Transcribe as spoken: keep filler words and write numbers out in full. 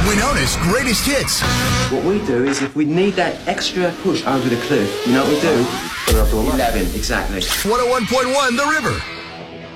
Winona's greatest hits. What we do is if we need that extra push over the cliff, you know what we do? Put it up to eleven, exactly. one oh one point one The River.